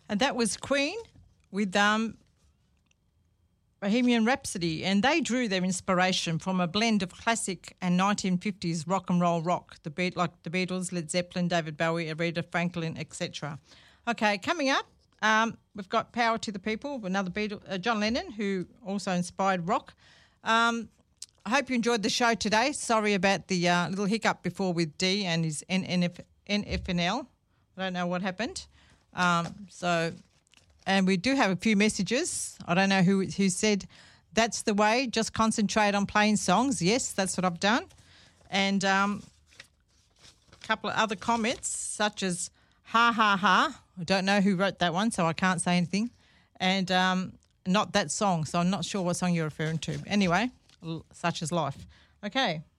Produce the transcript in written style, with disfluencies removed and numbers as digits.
And that was Queen with Bohemian Rhapsody, and they drew their inspiration from a blend of classic and 1950s rock and roll rock, like the Beatles, Led Zeppelin, David Bowie, Aretha Franklin, etc. Okay, coming up, we've got Power to the People, another Beatle, John Lennon, who also inspired rock. I hope you enjoyed the show today. Sorry about the little hiccup before with D and his NFNL. I don't know what happened. And we do have a few messages. I don't know who said that's the way, just concentrate on playing songs. Yes, that's what I've done. And a couple of other comments such as ha, ha, ha. I don't know who wrote that one, so I can't say anything. And not that song, so I'm not sure what song you're referring to. Anyway, such is life. Okay.